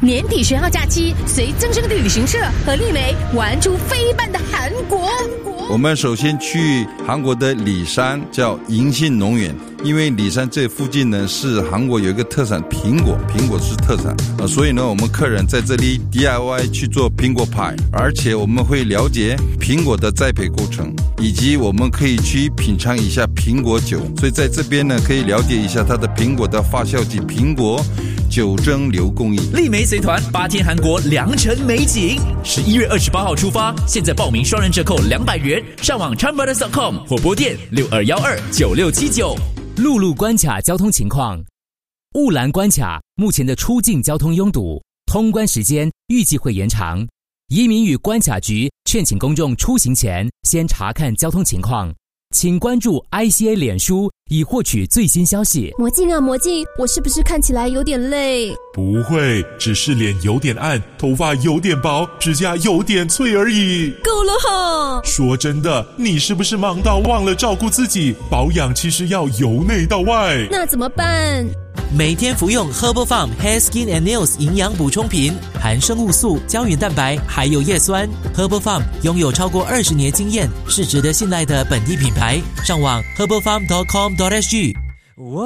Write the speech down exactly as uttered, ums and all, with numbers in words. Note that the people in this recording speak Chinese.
年底学号假期，随增生的旅行社和丽梅玩出飞伴的韩国。 我们首先去韩国的里山，叫银杏农园。因为里山这附近呢是韩国有一个特产苹果，苹果是特产，呃，所以呢我们客人在这里 D I Y 去做苹果派，而且我们会了解苹果的栽培过程，以及我们可以去品尝一下苹果酒，所以在这边呢可以了解一下它的苹果的发酵及苹果酒蒸馏工艺。 丽梅随团八天韩国良辰美景，十一月二十八号出发，现在报名双人折扣两百元，上网 chan brothers dot com 或拨电六二一二九六七九。 陆路关卡交通情况：雾兰关卡目前的出境交通拥堵，通关时间预计会延长。移民与关卡局劝请公众出行前先查看交通情况，请关注 I C A 脸书以获取最新消息。 魔镜啊魔镜，我是不是看起来有点累？ 不会，只是脸有点暗，头发有点薄，指甲有点脆而已。 够了哈！ 说真的，你是不是忙到忘了照顾自己？保养其实要由内到外。 那怎么办？ 每天服用 Herbal Farm Hair Skin and Nails 营养补充品，含生物素、胶原蛋白，还有叶酸。Herbal Farm 拥有超过二十年经验，是值得信赖的本地品牌。上网 herbal farm dot com dot s g。